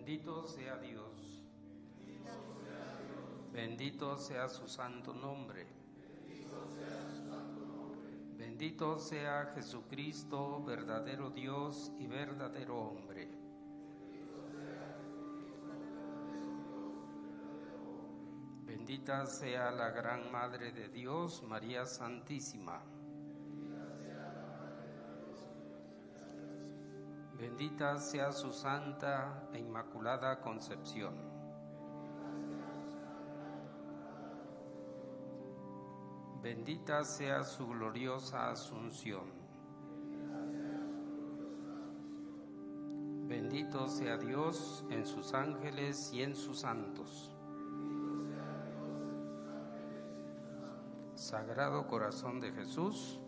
Bendito sea Dios. Bendito sea su santo nombre. Bendito sea Jesucristo, verdadero Dios y verdadero hombre. Bendita sea la gran Madre de Dios, María Santísima. Bendita sea su santa e inmaculada concepción. Bendita sea su gloriosa asunción. Bendito sea Dios en sus ángeles y en sus santos. Sagrado Corazón de Jesús,